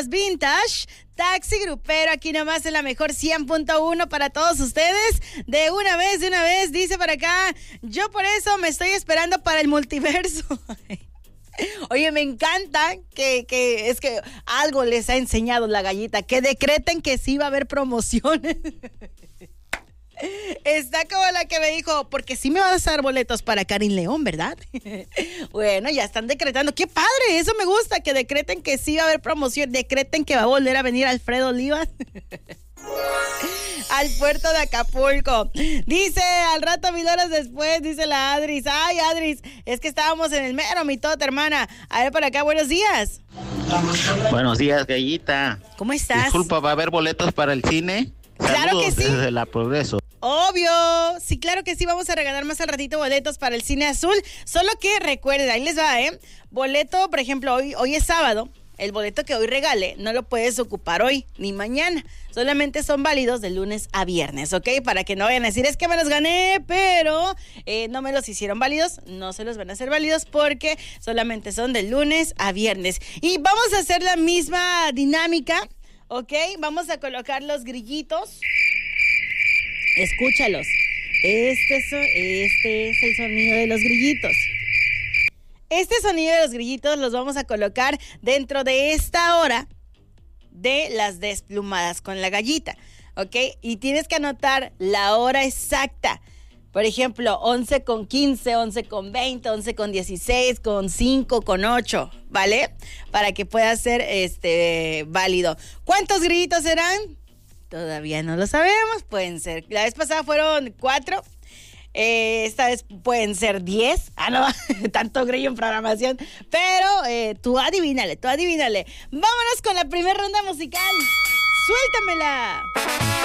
más vintage, taxi grupero, aquí nomás en la mejor 100.1 para todos ustedes. De una vez, dice por acá, yo por eso me estoy esperando para el multiverso. Oye, me encanta que es que algo les ha enseñado la gallita, que decreten que sí va a haber promociones. Está como la que me dijo, porque sí me vas a dar boletos para Karin León, ¿verdad? Bueno, ya están decretando. ¡Qué padre! Eso me gusta, que decreten que sí va a haber promoción, decreten que va a volver a venir Alfredo Olivas al puerto de Acapulco. Dice, al rato, 1000 horas después, dice la Adris. Ay, Adris, es que estábamos en el mero mitote, hermana. A ver, por acá, buenos días. Buenos días, gallita. ¿Cómo estás? Disculpa, ¿va a haber boletos para el cine? Claro que sí. Desde la Progreso. Obvio, sí, claro que sí, vamos a regalar más al ratito boletos para el Cine Azul, solo que recuerden, ahí les va, boleto, por ejemplo, hoy es sábado, el boleto que hoy regale no lo puedes ocupar hoy ni mañana, solamente son válidos de lunes a viernes, ¿ok? Para que no vayan a decir, es que me los gané, pero no me los hicieron válidos, no se los van a hacer válidos porque solamente son de lunes a viernes. Y vamos a hacer la misma dinámica, ¿ok? Vamos a colocar los grillitos. Escúchalos. Este es el sonido de los grillitos. Este sonido de los grillitos los vamos a colocar dentro de esta hora de las desplumadas con la gallita, ¿ok? Y tienes que anotar la hora exacta. Por ejemplo, 11:15, 11:20, 11:16, con 5, con 8, ¿vale? Para que pueda ser válido. ¿Cuántos grillitos serán? Todavía no lo sabemos, pueden ser. La vez pasada fueron 4, esta vez pueden ser 10. Ah, no, tanto grillo en programación. Pero tú adivínale. Vámonos con la primera ronda musical. ¡Suéltamela!